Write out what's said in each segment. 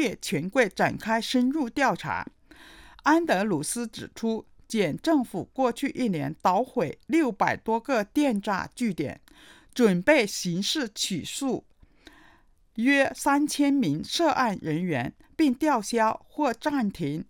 越权贵展开深入调查。安德鲁斯指出，检政府过去1年捣毁600多个电诈据点，准备刑事起诉约3000名涉案人员，并吊销或暂停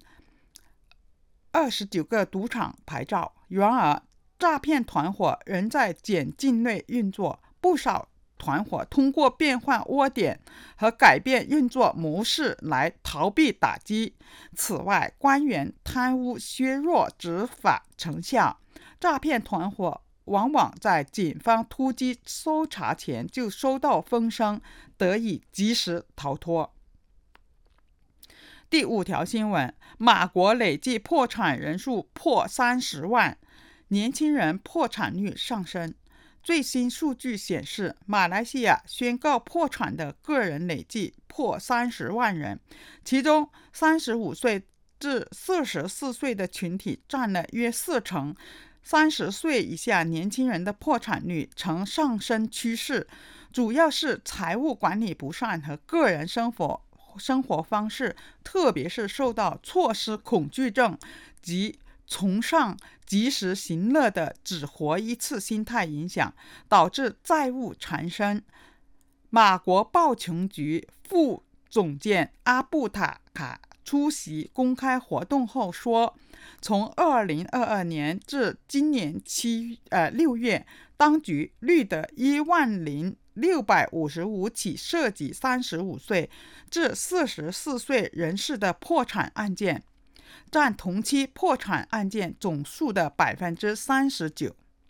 29个赌场牌照。然而，诈骗团伙仍在检境内运作，不少团伙通过变换窝点和改变运作模式来逃避打击。此外，官员贪污削弱执法成效，诈骗团伙往往在警方突击搜查前就收到风声，得以及时逃脱。第5条新闻，马国累计破产人数破30万，年轻人破产率上升。最新数据显示，马来西亚宣告破产的个人累计破30万人，其中35岁至44岁的群体占了约40%。30岁以下年轻人的破产率呈上升趋势，主要是财务管理不善和个人生活方式，特别是受到错失恐惧症及崇尚及时行乐的只活一次心态影响，导致债务缠身。马国暴穷局副总监阿布塔卡出席公开活动后说，从2022年至今年6月，当局录得10655起涉及35岁至44岁人士的破产案件，占同期破产案件总数的 39%。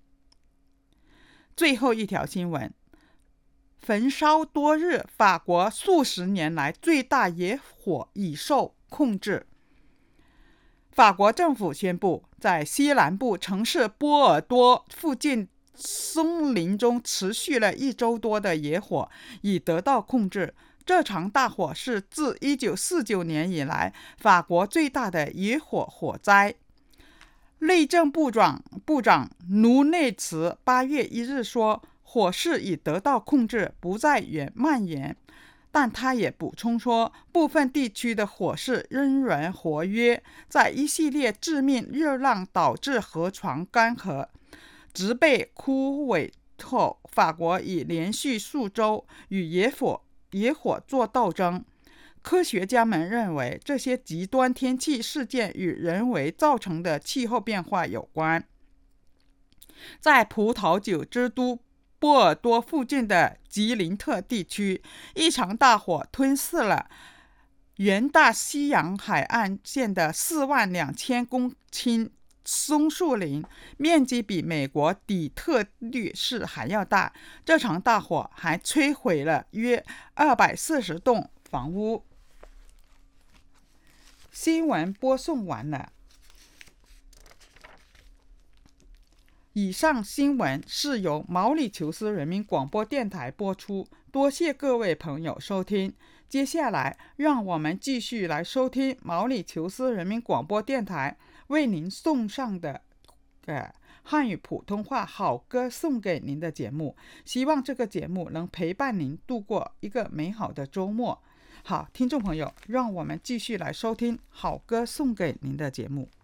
最后一条新闻，焚烧多日，法国数十年来最大野火已受控制。法国政府宣布，在西南部城市波尔多附近松林中持续了1周多的野火已得到控制。这场大火是自1949年以来法国最大的野火火灾。内政部长卢内茨8月1日说，火势已得到控制，不再蔓延。但他也补充说，部分地区的火势仍然活跃。在一系列致命热浪导致河床干涸、植被枯萎后，法国已连续数周与野火做斗争。科学家们认为，这些极端天气事件与人为造成的气候变化有关。在葡萄酒之都波尔多附近的吉林特地区，一场大火吞噬了远大西洋海岸线的42000公顷松树林，面积比美国底特律市还要大。这场大火还摧毁了约240栋房屋。新闻播送完了。以上新闻是由毛里求斯人民广播电台播出，多谢各位朋友收听。接下来，让我们继续来收听毛里求斯人民广播电台为您送上的汉语普通话好歌送给您的节目。希望这个节目能陪伴您度过一个美好的周末。好，听众朋友，让我们继续来收听好歌送给您的节目。